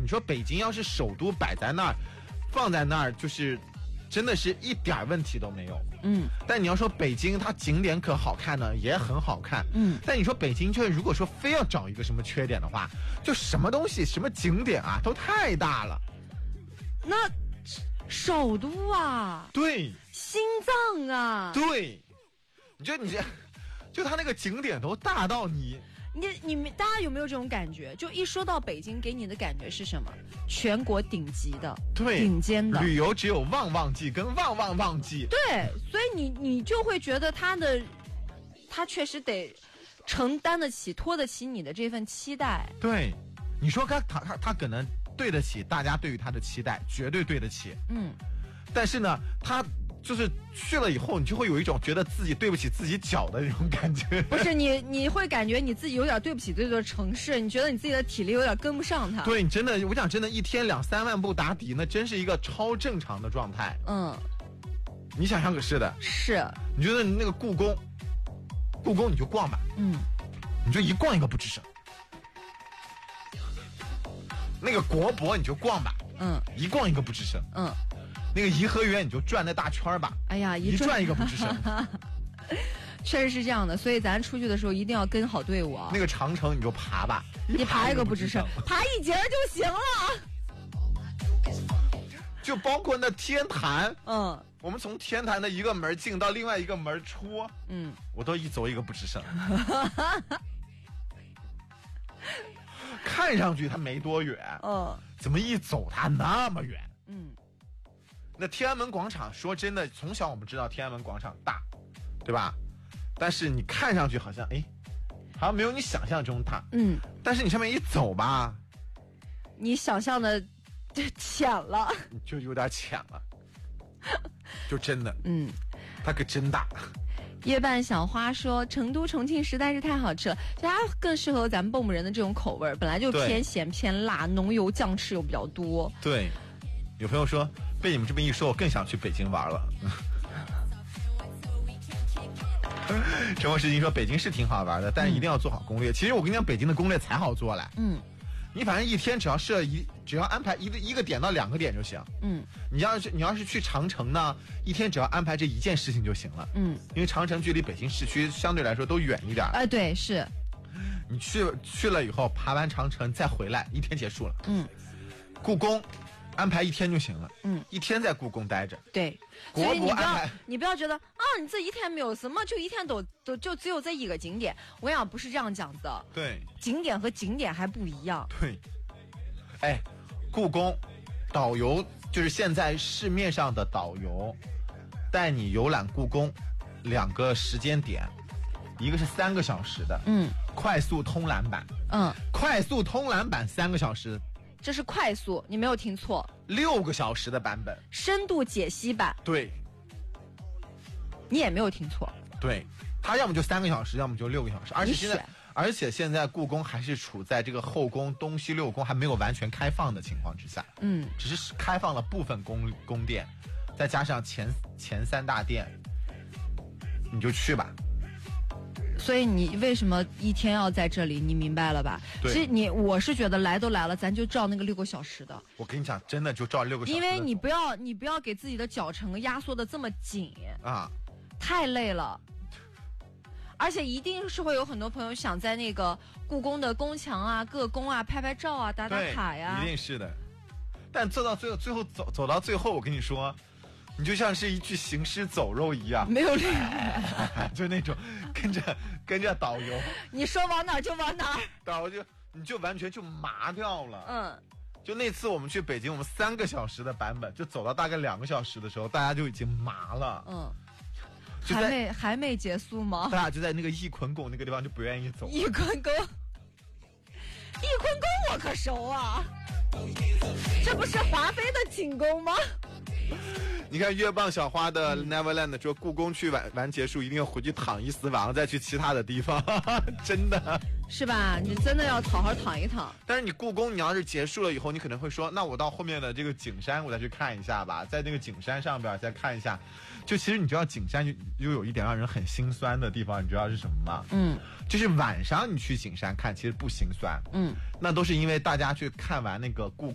你说北京要是首都摆在那儿，放在那儿，就是真的是一点问题都没有。但你要说北京它景点可好看呢，也很好看。但你说北京就是如果说非要找一个什么缺点的话，就什么东西什么景点啊都太大了。 那首都啊， 对， 心脏啊， 对，就它那个景点都大到你大家有没有这种感觉？就一说到北京，给你的感觉是什么？全国顶级的， 对， 顶尖的旅游，只有旺旺季跟旺旺旺季。 对，所以你就会觉得它确实得承担得起、托得起你的这份期待。 对，你说他可能对得起大家对于他的期待，绝对对得起。但是呢，他就是去了以后，你就会有一种觉得自己对不起自己脚的那种感觉。 不是你会感觉你自己有点对不起这座城市，你觉得你自己的体力有点跟不上它。 对，你真的，我讲真的，一天2-3万步打底，那真是一个超正常的状态。你想象可是的。是。你觉得你那个故宫你就逛吧。你就一逛一个不吱声。那个国博你就逛吧。一逛一个不吱声。那个颐和园你就转那大圈吧。哎呀，一转一个不吱声。 确实是这样的，所以咱出去的时候一定要跟好队伍啊。 那个长城你就爬吧， 你爬一个不吱声，爬一节就行了。 就包括那天坛，我们从天坛的一个门进到另外一个门出，我都一走一个不吱声。看上去它没多远，怎么一走它那么远？那天安门广场，说真的，从小我们知道天安门广场大，对吧？但是你看上去好像，好像没有你想象中大。但是你上面一走吧， 你想象的就浅了， 就有点浅了，就真的，它可真大。 夜半小花说，成都、重庆实在是太好吃了，就它更适合咱们蚌埠人的这种口味，本来就偏咸偏辣，浓油酱翅又比较多。 对，有朋友说被你们这么一说，我更想去北京玩了。陈默时经说北京是挺好玩的，但是一定要做好攻略。其实我跟你讲，北京的攻略才好做嘞。你反正一天只要安排一个点到2个点就行。你要是去长城呢，一天只要安排这一件事情就行了。因为长城距离北京市区相对来说都远一点。 对，是。 你去了以后，爬完长城再回来，一天结束了。故宫安排一天就行了。一天在故宫待着。对， 所以你不要觉得啊，你这一天没有什么，就一天都就只有这一个景点。我想不是这样讲的。对，景点和景点还不一样。 对，故宫导游就是现在市面上的导游带你游览故宫2个时间点，一个是3个小时的，快速通览版，快速通览版3个小时。 这是快速，你没有听错 ，6个小时的版本， 深度解析版。对，你也没有听错。对， 它要么就3个小时，要么就6个小时。而且现在故宫还是处在这个后宫、东西6宫还没有完全开放的情况之下，只是开放了部分宫殿，再加上前3大殿，你就去吧。 所以你为什么一天要在这里？你明白了吧？其实我是觉得来都来了，咱就照那个6个小时的。 我跟你讲，真的就照6个小时。 因为你不要给自己的脚程压缩的这么紧啊，太累了。而且一定是会有很多朋友想在那个故宫的宫墙啊、各宫啊拍照啊、打卡呀。 一定是的。但做到最后走到最后，我跟你说。你就像是一具行尸走肉一样， 没有力， 就那种跟着导游， 你说往哪就往哪， 导游你就完全就麻掉了。就那次我们去北京，我们3个小时的版本，就走到大概2个小时的时候，大家就已经麻了。 还没结束吗？ 大家就在那个翊坤宫那个地方就不愿意走。 翊坤宫我可熟啊，这不是华妃的寝宫吗？ 你看月棒小花的 Neverland 说，故宫去玩结束一定要回去躺一死，晚上再去其他的地方。真的是吧？你真的要好好躺一躺。 但是你故宫你要是结束了以后，你可能会说，那我到后面的这个景山我再去看一下吧，在那个景山上边再看一下。就其实你知道景山就有一点让人很心酸的地方，你知道是什么吗？就是晚上你去景山看其实不心酸，那都是因为大家去看完那个故